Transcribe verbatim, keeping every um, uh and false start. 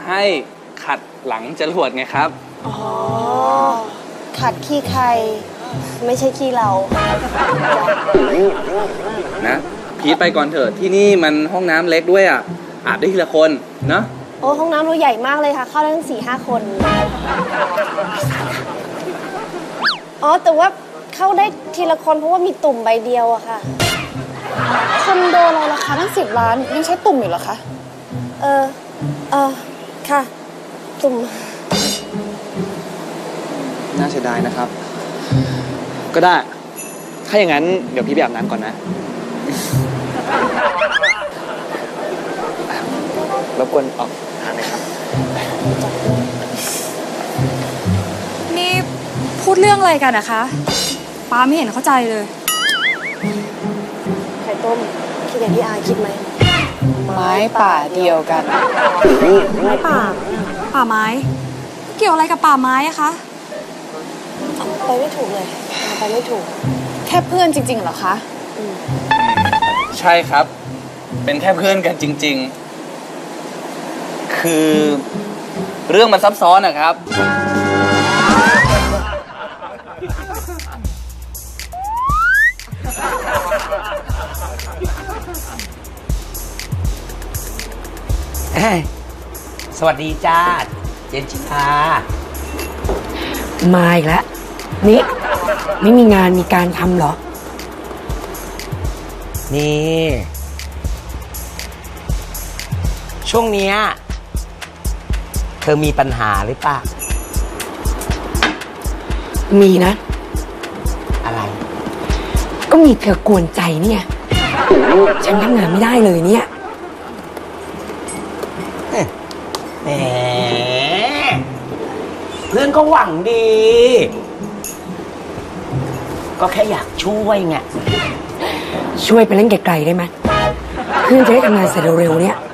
ให้ขัดหลังจรวดไงครับอ๋อขัดขี้ใครไม่ใช่ขี้เรานะพีทไปก่อนเถอะที่นี่มันห้องน้ำเล็กด้วยอ่ะอาบได้ทีละคนเนาะโอ้ห้องน้ำเราใหญ่มากเลยค่ะเข้าได้ตั้งสี่ห้าคนอ๋อแต่ว่าเข้าได้ทีละคนเพราะว่ามีตุ่มใบเดียวอะค่ะคอนโดเราราคาตั้งสิบล้านยังใช้ตุ่มอยู่เหรอคะเออเออค่ะตุ่มน่าเสียดายนะครับก็ได้ถ้าอย่างนั้นเดี๋ยวพี่ไปอาบน้ำก่อนนะรบกวนออกทางหน่อยครับนี่พูดเรื่องอะไรกันนะคะป้าไม่เห็นเข้าใจเลยไข่ต้มคิดอย่างที่อาคิดไหมไม้ป่าเดียวกันไม้ป่าป่าไม้เกี่ยวอะไรกับป่าไม้อะคะไปไม่ถูกเลยไปไม่ถูกแค่เพื่อนจริงๆเหรอคะใช่ครับเป็นแค่เพื่อนกันจริงๆคือเรื่องมันซับซ้อนนะครับสวัสดีจ้าเจนจิตามาอีกแล้วนี่ไม่มีงานมีการทำเหรอนี่ช่วงนี้เธอมีปัญหาหรือเปล่ามีนะอะไรก็มีเธอกวนใจเนี่ยฉันทำงานไม่ได้เลยเนี่ยแหมเพื่อนก็หวังดีก็แค่อยากช่วยไงช่วยไปเล่นไกลๆได้ไหมเพื่อนจะได้ทำงานเสร็จเร็วๆเนี่ย